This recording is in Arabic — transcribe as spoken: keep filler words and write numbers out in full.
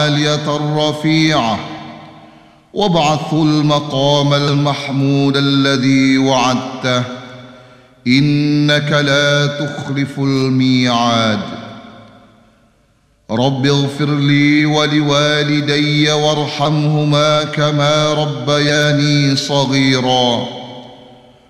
العالية الرفيعة وابعث المقام المحمود الذي وعدته إنك لا تخلف الميعاد. رب اغفر لي ولوالدي وارحمهما كما ربياني صغيرا.